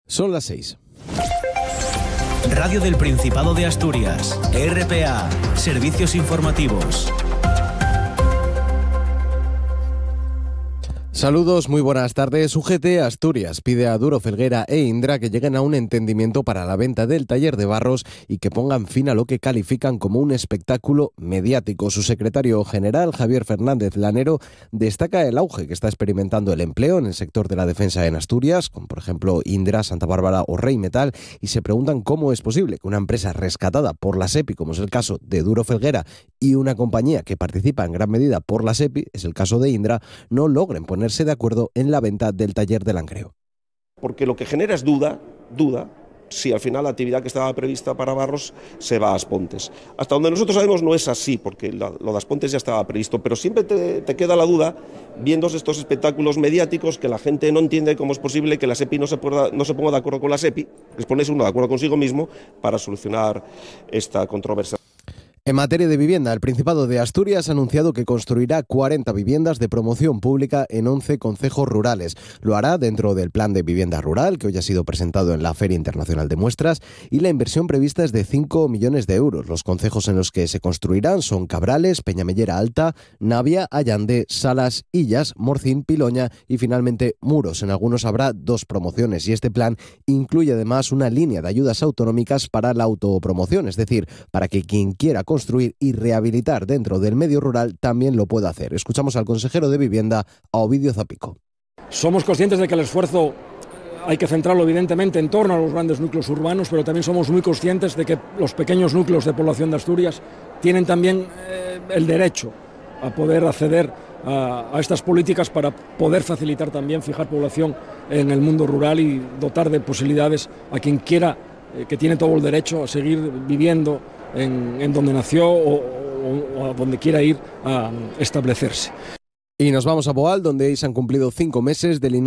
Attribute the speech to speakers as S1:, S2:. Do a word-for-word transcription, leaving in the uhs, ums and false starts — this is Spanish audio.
S1: Son las seis.
S2: Radio del Principado de Asturias, R P A, Servicios Informativos.
S1: Saludos, muy buenas tardes. U G T Asturias pide a Duro Felguera e Indra que lleguen a un entendimiento para la venta del taller de barros y que pongan fin a lo que califican como un espectáculo mediático. Su secretario general, Javier Fernández Lanero, destaca el auge que está experimentando el empleo en el sector de la defensa en Asturias, como por ejemplo Indra, Santa Bárbara o Rheinmetall, y se preguntan cómo es posible que una empresa rescatada por la SEPI, como es el caso de Duro Felguera, y una compañía que participa en gran medida por la SEPI, es el caso de Indra, no logren ponerse de acuerdo en la venta del taller de Langreo.
S3: Porque lo que genera es duda, duda, si al final la actividad que estaba prevista para Barros se va a Aspontes. Hasta donde nosotros sabemos no es así, porque lo de Aspontes ya estaba previsto, pero siempre te, te queda la duda, viendo estos espectáculos mediáticos, que la gente no entiende cómo es posible que la SEPI no se, pueda, no se ponga de acuerdo con la SEPI, les pones uno de acuerdo consigo mismo para solucionar esta controversia.
S1: En materia de vivienda, el Principado de Asturias ha anunciado que construirá cuarenta viviendas de promoción pública en once concejos rurales. Lo hará dentro del Plan de Vivienda Rural, que hoy ha sido presentado en la Feria Internacional de Muestras, y la inversión prevista es de cinco millones de euros. Los concejos en los que se construirán son Cabrales, Peñamellera Alta, Navia, Allande, Salas, Illas, Morcín, Piloña y finalmente Muros. En algunos habrá dos promociones y este plan incluye además una línea de ayudas autonómicas para la autopromoción, es decir, para que quien quiera construir construir y rehabilitar dentro del medio rural también lo puede hacer. Escuchamos al consejero de Vivienda, a Ovidio Zapico.
S4: Somos conscientes de que el esfuerzo hay que centrarlo evidentemente en torno a los grandes núcleos urbanos, pero también somos muy conscientes de que los pequeños núcleos de población de Asturias tienen también eh, el derecho a poder acceder a, a estas políticas para poder facilitar también, fijar población en el mundo rural y dotar de posibilidades a quien quiera, eh, que tiene todo el derecho a seguir viviendo En, en donde nació o, o, o a donde quiera ir a establecerse.
S1: Y nos vamos a Boal, donde hoy se han cumplido cinco meses del inicio